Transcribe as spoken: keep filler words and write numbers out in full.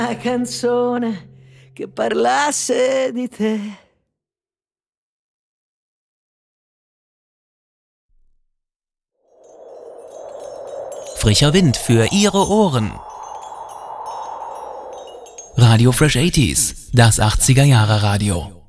una canzone che parlasse di te. Frischer Wind für Ihre Ohren. Radio Fresh achtziger, das achtziger Jahre Radio.